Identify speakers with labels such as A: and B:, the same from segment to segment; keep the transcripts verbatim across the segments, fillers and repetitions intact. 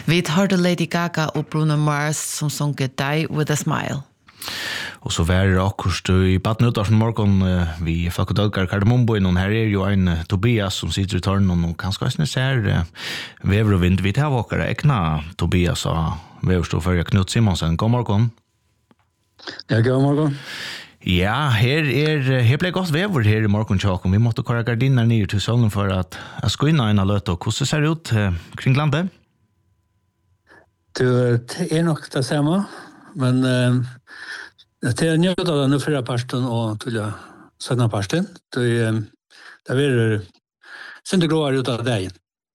A: Vi hørte Lady Gaga og Bruno Mars som sunget Die With A Smile.
B: Og så var det akkurat i baden ut av morgen vi fikk og dølger Kardemombo innom. Her er jo en Tobias som sitter i tørnen og kanskje jeg ser vever og vind. Vi tar våkere ekna Tobias og veverståfører Knut Simonsen. God morgen.
C: Ja, god morgen.
B: Ja, her er her ble godt vever her i morgen, Tjåk. Vi måtte kåre gardiner nye til søvnen for at jeg skulle inn en av løte. Hvordan ser det ut kring landet?
C: Det er nok det samme, men uh, det er nødt av den fyrre parten og til sønne parten. Det er det er synd gråere ut av deg.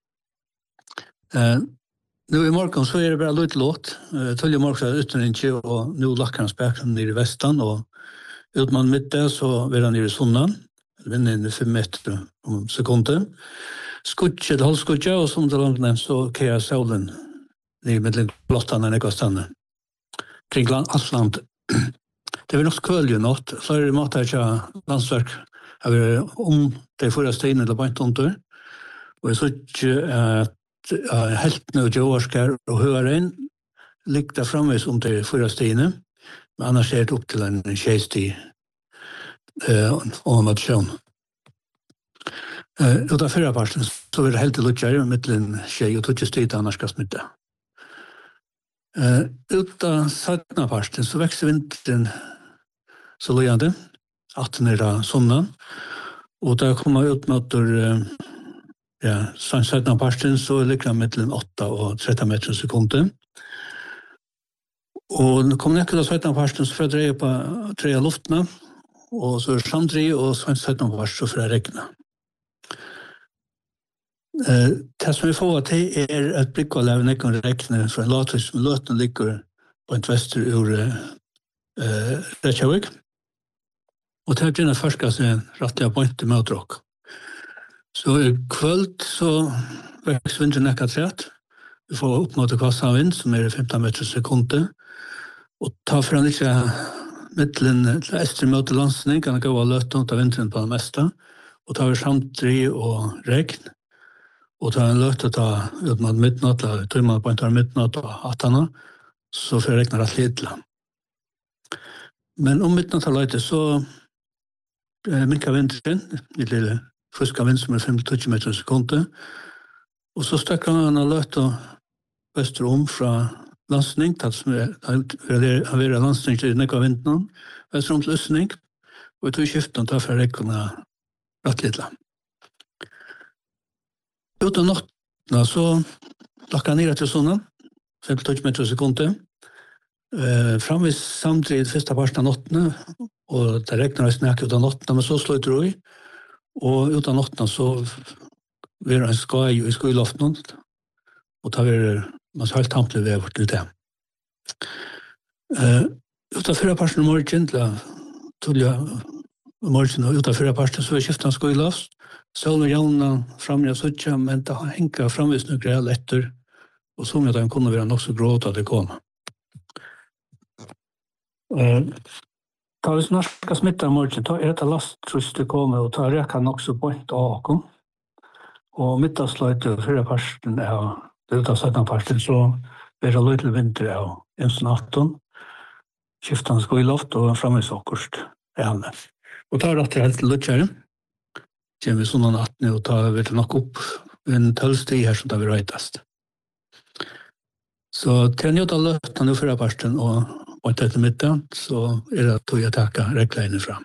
C: Uh, nu i morgen så er det bare litt låt. Uh, Tulje morgen er utenrinnskje, og nå lakker han spekren nere i Vestan, og utmann midte så vil han nere i Sundan. Vinner inn i fem meter om sekunder. Skutje til halvskutje, og som det langt nevnt så kjær solen nere med blottan enn ekva stanne. Kring land, alt land. Det var nok køl jo nått. Flere måter ikke landsverk har vært om de forrige stedene eller bant under. Og jeg så ikke at uh, heltene og jordskær og høyeren ligger framvis om de forrige stedene. Men annars er det opp til en tjejsti uh, og matsjon. Uh, ut av fyrre parten så var det helt til lukkjær mittelen tjej og tog stid annars skal smitte. Uh, ut av sattna parten så vekser vinteren så lojande, atten er av sonnen, og da kommer ut mot uh, ja, sattna parten så ligger det mellom åtta og tretten meter sekunder. Og kom nekket av sattna parten så får jeg dreie på treia luftene, og så er det samdri og sattna parten så får jeg regna. Uh, det som vi får til er et blikk av leven ikke kan rekne fra en latus som løten ligger på en vester ur uh, Reykjavik. Og det er begynner først seg rettelig pointe med drog. Så i kvöld så vekst vinden nekka trett. Vi får opp mot kassa vind som er femten meter sekunder. Og ta fra han ikke middelen til estre møte landsning kan det gå av løten av vinteren på det meste. Og ta vi samtri og regn. Og ta en løt å ta ut mot midnatt, eller tog man på en tar midnatt og hattene, så får jeg rekne rett lidla. Men om midnatt har løyte, så eh, minker vinteren, litt lille fuska vind som er fem til tjue meter sekunder, og så støkker han løt og øster om fra landsning, tatt som er, har vært landsning til nekva vinteren, øster om til østning, og i tog skiften tar for jeg rekne rett lidla. Ut av nattene så lakker han nere til sonen, fem til tjue meter sekunder. Eh, framvis samtidig første parten av nattene, og det regner jeg snakke ut av nattene, men så slår det i. Og ut av nattene så blir det en skai i skoiloften, og da blir det man helt tampelig ved vårt til det. Eh, ut av fyrre parten av morgen, til morgen og ut av fyrre parten så er skiftet skoiloft. Solen og jævna frem i søtja, men det henker framvis noe greit etter, og så mye at de kunne være nok så gråt at det kom. Eh, da hvis norsk skal smitte i morgen, da er det last trus det kommer, og da reker nok så point av åkken. Og middagsløyte og fyrre parten av det ut av søtten parten, så er det løyte vinter av ensen atten, skiftende skoiloft og framvis åkkurst er han. Og da er det helt løytjæren. Kjem vi sånn nattene og tar vi nok opp en tølvsti her som da vi røytast. Så til en gjød av løtten og fyrre parten og bort etter midten, så er det tog jeg takka reglene fram.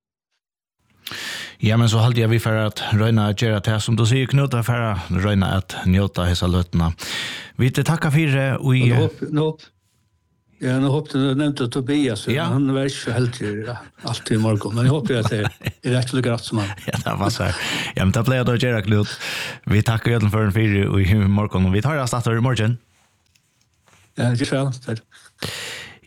B: Ja, men så halte jeg vi for at røyna gjør det som du sier, Knut, for at røyna at njøta hessa løttene. Vi til takka fire og i...
C: Nå håper Ja, nå håper du nevnte Tobias, ja. Han var ikke helt ja, alltid i morgen, men jeg håper at det er rett og greit som han.
B: Ja, det var så. Ja, men det ble jeg da å gjøre, Knut. Vi takker Jøden for en fire i morgen, og vi tar oss etter i morgen.
C: Ja, det er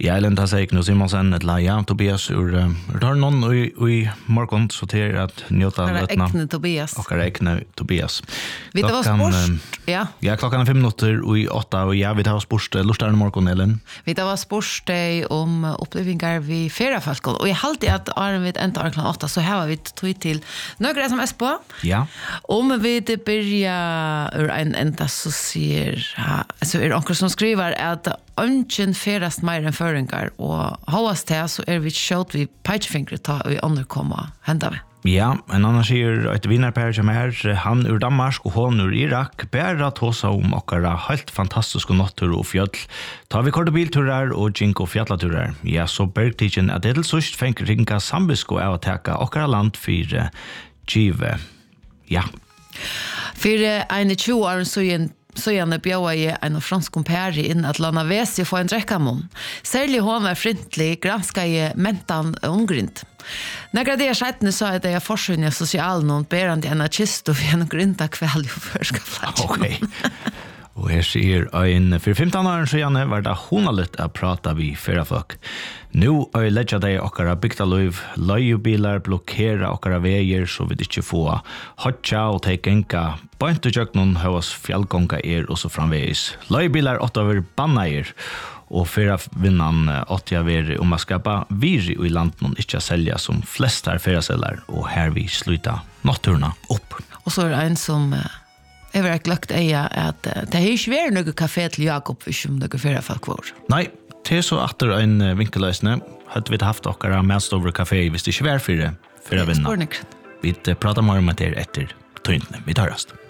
B: Ja, Ellen, det sier Knut Simonsen, et la, ja, Tobias, ur, ur tar noen i, i morgen, så til at njøta
A: løtna. Ekne Tobias.
B: Okkar ekne Tobias.
A: Vi tar var spurs, ja.
B: Ja, klokkan er fem minutter i åtta, og ja, vi tar var spurs, lustaren i morgen, Ellen.
A: Vi tar var spurs deg om opplevingar vi feriefolkene, og jeg halte at Arne vidt enda klokken åtta, så her var vi tog til nøyre S M S på.
B: Ja.
A: Om vi det byrja ur en enda, så sier, så er det onker som skriver at ønsken ferast mer enn føringar, og hovast til så er vi kjøtt vi peitsfingre ta og underkomma henda vi.
B: Ja, en annan sier et vinnarpær som er, han ur Danmark og hon ur Irak, bæra tåsa om okkara helt fantastiske nattur og fjall. Ta vi korte bilturer og jinko fjallaturer. Ja, så bergtidjen at det til sust fenk ringa sambisko av å teka okkara land for Give. Ja.
A: For en tjue år så er så gjerne bjøa jeg en fransk kompæri inn at lana vesi få en drekkamon. Særlig hon var frintlig, granska jeg mentan ungrind. Några det skjettene sa at jeg forsynner sosialen og berande en kist og vi en grinda kveld og førskaplet.
B: Ok. Og her sier ein for femten år siden var det honaligt å prata vi ferrafolk. Nå er jeg ledja deg okkara bygdaløyv, løyebilar blokkera okkara veier så vi ikke få hotja og teik enka bønt og jøknon høyas fjallgonga er og så framveis. Løyebilar åtta over bannair og ferra vinnan åtta over om å skapa viri i landen ikke selja som flest her ferraseller og her vi sluta natturna opp.
A: Og så er det en som jeg var glagt eia at det er ikke vært noe kafé til Jakob hvis om noe ferrafolk var.
B: Nei, til så atter en vinkelløsne hadde vi haft okkara medstover kafé hvis det ikke var fyrir fyrir vinna. Vi pratar mer om det etter tøyntene. Vi tar rast.